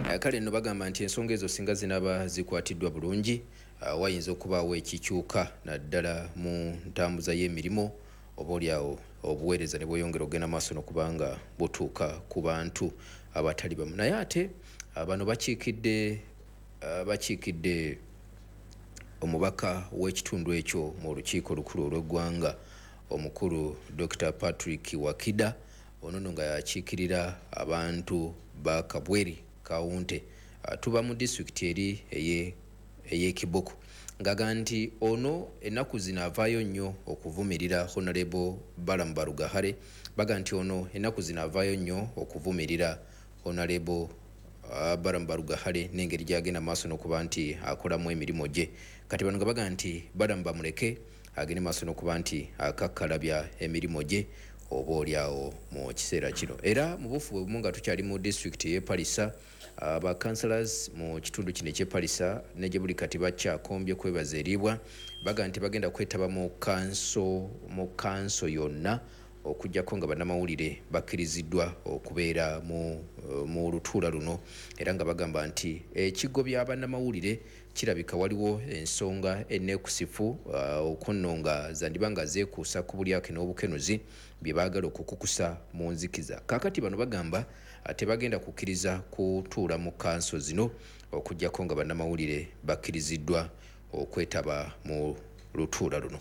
Kale nno bagamba nti ensonga ezo singa zinaba zikwatiddwa bulungi wayinza okubaawo ekikyuka naddala mu ntambuza y'emirimu obaolyawo obuweereza ne bweyongera okugenda maaso n'okubanga butuuka ku bantu abatali bamu. Naye ate bano bakiikidde omubaka w'ekitundu ekyo mu lukiiko olukulu olw'eggwanga omukulu Dr. Patrick Wakida ono nno nga yakiikirira abantu ba Kabweri Kawunte tuba mu disitulikiti eri ey'Ekiboko ngaga nti ono ennaku zino avaayo nnyo okuvumirira Honorable Balamu Barugahare baga nti ono ennaku zino avaayo nnyo okuvumirira Honorable Balamu Barugahare n'engeri gy'agenda maaso n'okuba nti akolamu emirimu gye kati bano nga baga nti Balamu bamuleke agende maaso n'okuba nti akakkalabya emirimu gye oba olyawo mu kiseera kino. Era mu bufuwe bumu nga tukyali mu disitulikiti y'Epalisa ba councillors mu kitundu kino eky'Epalisa ne gye buli kati bakyakombye kwebaza eriibwa baga nti bagenda kwetaba mu kanso yonna okujjako nga bannamawulire bakkiriziddwa okubeera mu lutuula luno era nga bagamba nti ekigo bya bannamawulire kirabika waliwo ensonga enneekusifu okunno nga zandiba nga zeekuusa ku bulyake n'obukenuzi bye baagala okukukusa mu nzikiza. Kaakati bano bagamba tebagenda kukkiriza kutuula mu kanso zino okujjako nga bannamawulire bakkiriziddwa okwetaba mu lutuula luno.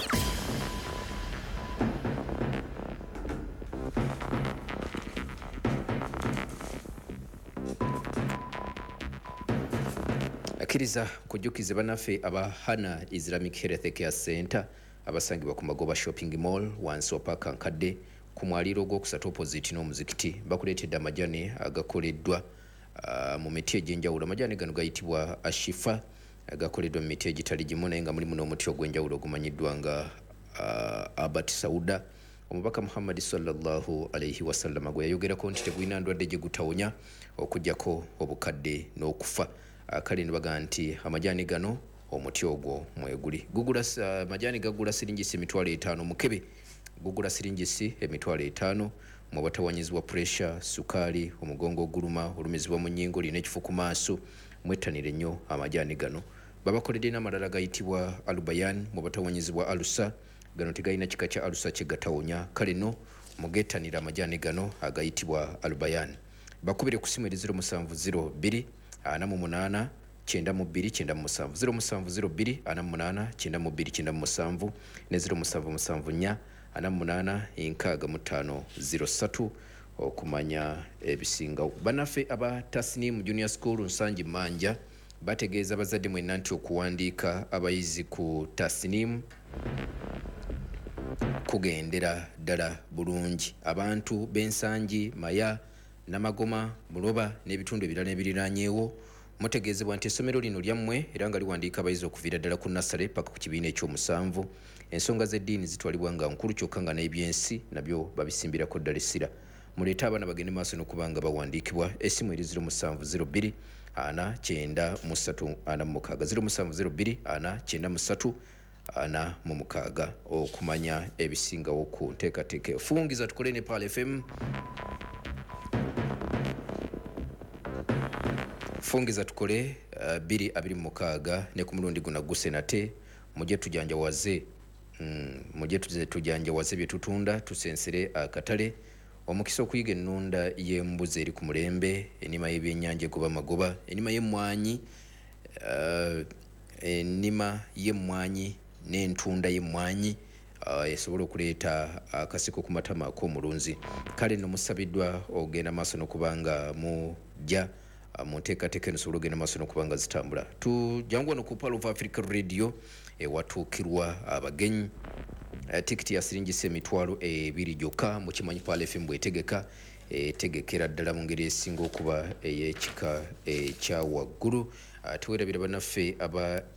Akkiriza kujjukize bannaffe aba Hana Islamic Health Care Center abasangibwa ku Magoba Shopping Mall wansi wa Paaka Nkadde ku mwaliiro ogwokusatu opposite n'omuzikiti bakuleetedde amajani agakoleddwa mu miti egy'enjawulo. Amajani gano gayitibwa Ashifa gakoleddwa mu miti egitali gimu naye nga mulimu n'omuti ogw'enjawulo ogumanyiddwa nga Abat Sauda. Omubaka Muhammad sallallahu alayhi wasallam gwe yayogerako nti tegulina ndwadde gye gutawonya okujjako obukadde n'okufa. Kale nibaga nti amajani gano omuti ogwo mweguli gugula majani gagula siringisi emitwalo 5 mukebe gugula siringisi emitwalo 5 mu batawanyizibwa pressure sukali omugongo oguluma olumizibwa mu nnyingo lina ekifu ku maaso mwettanire nnyo amajani gano babakoledde n'amalala gayitibwa Alubayan mu batawanyizibwa alusa gano tegalina kika kya alusa kye gatawonya kale no mugettanira amajani gano agayitibwa Alubayan bakubire ku simu 0702 8 9 9 0702 8 9 9 ne 0774 8 6 okumanya ebisinga. Bannaffe aba Tasnim Junior School Nsangi Manja bategeeza bazadde mwenna nti okuwandiika abayizi ku Tasnim kugendera ddala bulungi. Abantu b'Ensangi, Maya, Namagoma, Muloba n'ebitundu ebirala ebiriraanyeewo mutegeezebwa nti essomero lino lyammwe era nga liwandiika abayizi okuviira ddala ku nasale paka ku kibiina ekyomusanvu. Ensonga z'eddiini zitwalibwa nga nkulu kyokka nga n'ebyensi nabyo babisimbirako ddala essira. Muleete abaana bagende maaso n'okuba nga bawandiikibwa. Essimu eri 0702 493 0702 493 46 okumanya ebisingawo ku nteekateeka. Fungiza tukole ne Pal FM. Fungiza tukole 226 ne ku mulundi guno guse nate mujje tujanjawaze bye tutunda tusensere akatale omukisa okuyiga ennunda y'embuzi eri ku mulembe enima y'ebyennyanja egoba magoba enima y'emmwanyi n'entunda y'emmwanyi esobola okuleeta akasiko ku matama ak'omulunzi. Kale nno musabiddwa ogenda maaso n'okubanga mujja mu nteekateeka eno sobola ogenda maaso n'okubanga zitambula. Tujangu wano ku Pearl of Africa Radio ewatuukirwa abagenyi tikiti ya siringisi emitwalo 2 gyokka mukimanyi Pearl FM bwetegeka tegekera ddala mu ngeri esinga okuba ey'ekika ekya waggulu. Tuwerabira bannaffe aba